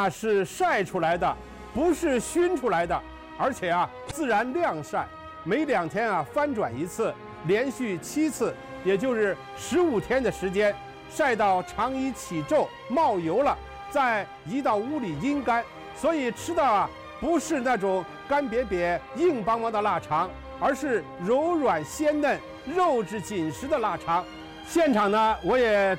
呢是晒出来的，不是熏出来的，而且自然晾晒，每2天翻转一次，连续7次，也就是15天的时间，晒到肠衣起皱冒油了，再移到屋里阴干。所以吃的不是那种干瘪瘪硬邦邦的腊肠，而是柔软鲜嫩肉质紧实的腊肠。现场呢，我也